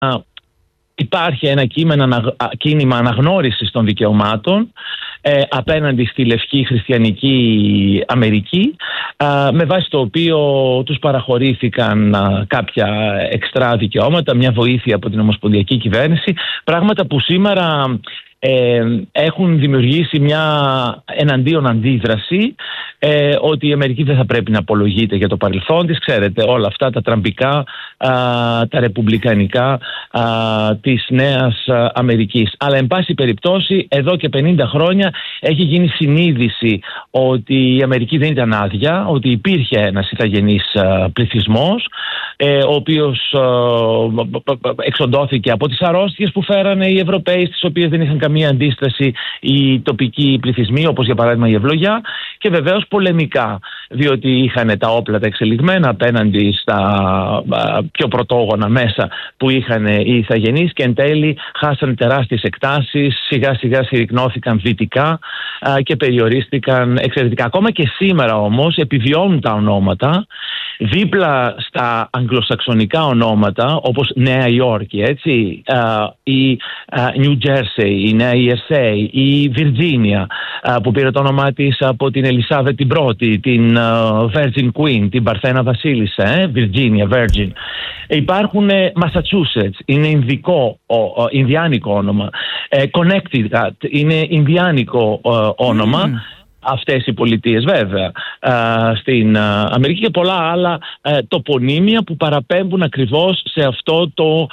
υπάρχει ένα κίνημα αναγνώρισης των δικαιωμάτων απέναντι στη λευκή χριστιανική Αμερική, με βάση το οποίο τους παραχωρήθηκαν κάποια εξτρά δικαιώματα, μια βοήθεια από την Ομοσπονδιακή Κυβέρνηση, πράγματα που σήμερα έχουν δημιουργήσει μια εναντίον αντίδραση, ότι η Αμερική δεν θα πρέπει να απολογείται για το παρελθόν της. Ξέρετε όλα αυτά τα τραμπικά, τα ρεπουμπλικανικά της Νέας Αμερικής. Αλλά εν πάση περιπτώσει εδώ και 50 χρόνια έχει γίνει συνείδηση ότι η Αμερική δεν ήταν άδεια, ότι υπήρχε ένας ηθαγενής πληθυσμός, ο οποίος εξοντώθηκε από τις αρρώστιες που φέρανε οι Ευρωπαίοι, στις οποίες δεν είχαν καμία αντίσταση οι τοπικοί πληθυσμοί, όπως για παράδειγμα η ευλογιά, και βεβαίως πολεμικά, διότι είχαν τα όπλα τα εξελιγμένα απέναντι στα πιο πρωτόγωνα μέσα που είχαν οι ηθαγενείς, και εν τέλει χάσαν τεράστιες εκτάσεις, σιγά σιγά συρρικνώθηκαν δυτικά και περιορίστηκαν εξαιρετικά. Ακόμα και σήμερα όμως επιβιώνουν τα ονόματα δίπλα στα αγγλοσαξονικά ονόματα, όπως Νέα Υόρκη, έτσι, η New Jersey, η Νέα Ιερσέη, η Βιρτζίνια, που πήρε το όνομά της από την Ελισάβετ την πρώτη, την Virgin Queen, την Παρθένα Βασίλισσα, Virginia, Virgin. Υπάρχουν Massachusetts, είναι ινδιάνικο όνομα. Connecticut, είναι ινδιάνικο όνομα. Αυτές οι πολιτείες βέβαια στην Αμερική, και πολλά άλλα τοπονύμια που παραπέμπουν ακριβώς σε αυτό το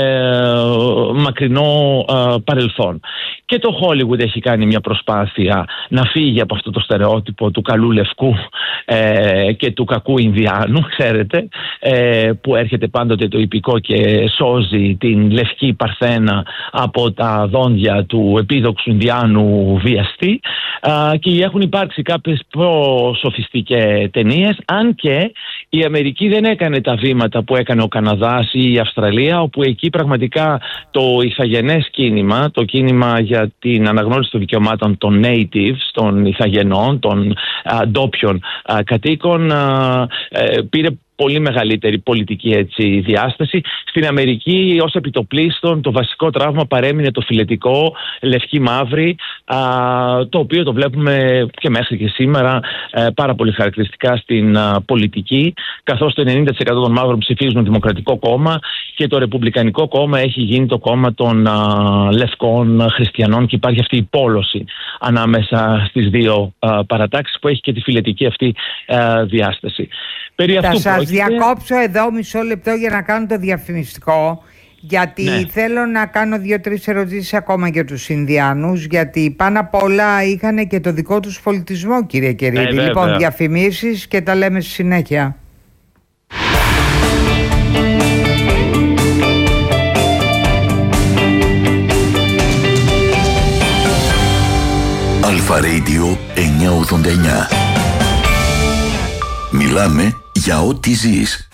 μακρινό παρελθόν. Και το Hollywood έχει κάνει μια προσπάθεια να φύγει από αυτό το στερεότυπο του καλού λευκού και του κακού Ινδιάνου, ξέρετε, που έρχεται πάντοτε το υπηκό και σώζει την λευκή Παρθένα από τα δόντια του επίδοξου Ινδιάνου βιαστή, και έχουν υπάρξει κάποιες προσοφιστικές ταινίες, αν και η Αμερική δεν έκανε τα βήματα που έκανε ο Καναδάς ή η Αυστραλία, όπου εκεί πραγματικά το ηθαγενές κίνημα, το κίνημα για την αναγνώριση των δικαιωμάτων των natives, των ηθαγενών, των ντόπιων κατοίκων, πήρε πολύ μεγαλύτερη πολιτική διάσταση. Στην Αμερική ως επιτοπλίστων το βασικό τραύμα παρέμεινε το φιλετικό, λευκή-μαύρη, το οποίο το βλέπουμε και μέχρι και σήμερα πάρα πολύ χαρακτηριστικά στην πολιτική, καθώς το 90% των μαύρων ψηφίζουν Δημοκρατικό κόμμα και το Ρεπουμπλικανικό κόμμα έχει γίνει το κόμμα των λευκών χριστιανών, και υπάρχει αυτή η πόλωση ανάμεσα στις δύο παρατάξεις που έχει και τη φιλετική αυτή διάσταση. Θα σας διακόψω εδώ μισό λεπτό για να κάνω το διαφημιστικό, γιατί θέλω να κάνω 2-3 ερωτήσεις ακόμα για τους Ινδιάνους, γιατί πάνω απ' όλα είχαν και το δικό τους πολιτισμό, κύριε Κερίδη. Λοιπόν, διαφημίσεις και τα λέμε στη συνέχεια. Αλφα Radio 989. Μιλάμε για ό,τι ζεις.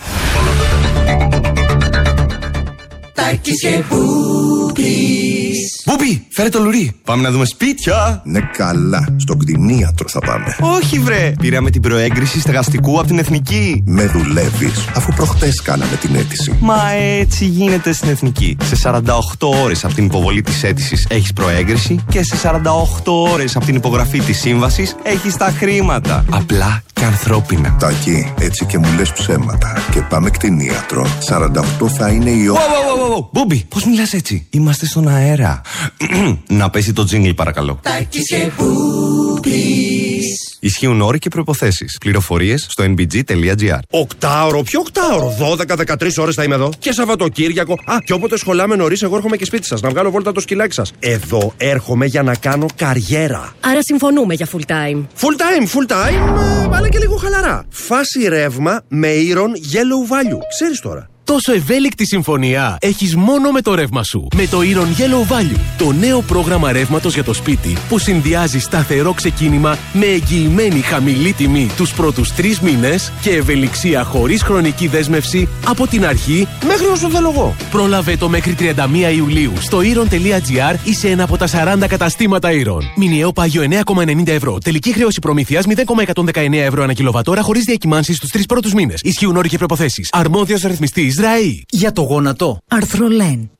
Τάκης και Μπούπης. Μπούπη, φέρε το λουρί. Πάμε να δούμε σπίτια. Ναι, καλά. Στον κτηνίατρο θα πάμε. Όχι, βρε. Πήραμε την προέγκριση στεγαστικού από την Εθνική. Με δουλεύεις, αφού προχτές κάναμε την αίτηση. Μα έτσι γίνεται στην Εθνική. Σε 48 ώρες από την υποβολή της αίτησης έχεις προέγκριση, και σε 48 ώρες από την υπογραφή της σύμβασης έχεις τα χρήματα. Απλά και ανθρώπινα. Τάκη, έτσι και μου λες ψέματα. Και πάμε κτηνίατρο. 48 θα είναι η ώρα. Μπούμπι, πώς μιλάς έτσι? Είμαστε στον αέρα. Να πέσει το τζίνγκλ, παρακαλώ. Τάκης και Μπούπης. Ισχύουν όροι και προϋποθέσεις. Πληροφορίες στο nbg.gr. Οκτάωρο, ποιο οκτάωρο? 12-13 ώρες θα είμαι εδώ. Και Σαββατοκύριακο. Και όποτε σχολάμε νωρίς, εγώ έρχομαι και σπίτι σας. Να βγάλω βόλτα το σκυλάκι σας. Εδώ έρχομαι για να κάνω καριέρα. Άρα συμφωνούμε για full time. Full time, αλλά και λίγο χαλαρά. Φάση ρεύμα με Iron Yellow Value. Ξέρεις τώρα. Τόσο ευέλικτη συμφωνία έχεις μόνο με το ρεύμα σου. Με το Iron Yellow Value, το νέο πρόγραμμα ρεύματος για το σπίτι που συνδυάζει σταθερό ξεκίνημα με εγγυημένη χαμηλή τιμή τους πρώτους 3 μήνες και ευελιξία χωρίς χρονική δέσμευση από την αρχή μέχρι όσο θέλω εγώ. Πρόλαβε το μέχρι 31 Ιουλίου στο Iron.gr ή σε ένα από τα 40 καταστήματα Iron. Μηνιαίο πάγιο 9,90 ευρώ. Τελική χρέωση προμήθειας 0,119 ευρώ ανά κιλοβατόρα χωρίς διακυμάνσεις στους 3 πρώτους μήνες. Ισχύουν όροι και προϋποθέσεις. Αρμόδιος ρυθμιστής ΡΑΗ. Για το γόνατο, Αρθρολέν.